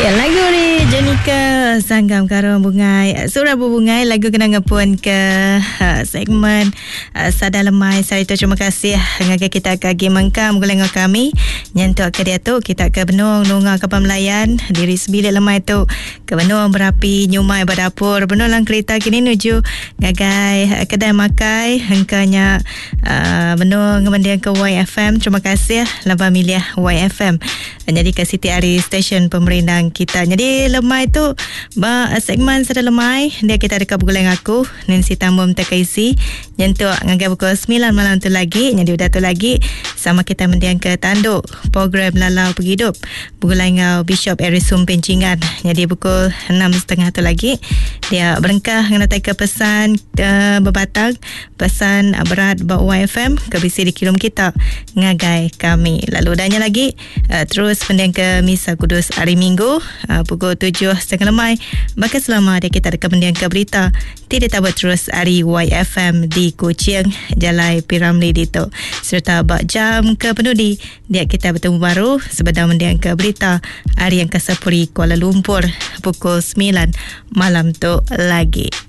Ya, lagu ni Jenika Sanggam Karo Bungai Surah Bungai lagu kenangan pun ke segmen Sadar Lemai. Saya terima kasih ngagai kita kagi mengkam gulengo kami nyentuk ke dia tu kita ke benung nunga kapal melayan diri sebilik lemai tu ke benung berapi nyumai berdapur benung lang kereta kini nuju ngagai kedai makai hengkanya benung kemudian ke YFM. Terima kasih laba milih YFM jadi ke Siti Ari stesen pemerintah kita. Jadi lemai tu segmen Sadar Lemai dia kita dekat bergulang aku Nancy Tambum Takaisi nyentuk ngagai pukul 9 malam tu lagi jadi udah tu lagi sama kita mendiang ke tanduk program Lalau Perhidup bergulang Bishop Erisum Pencingan jadi pukul 6.30 tu lagi dia berengkah mengenai ke pesan berbatang pesan berat buat YFM ke bisi dikirim kita ngagai kami. Lalu danya lagi terus mendiang ke Misa Kudus hari Minggu pukul 7.30 lemai. Maka selama dia kita dekat mendiang ke berita tidak tahu terus hari YFM di Kuching Jalai Piramli dito serta bak jam ke penudi dia kita bertemu baru sebentar mendiang ke berita hari yang ke-10 Kuala Lumpur pukul 9 malam tu lagi.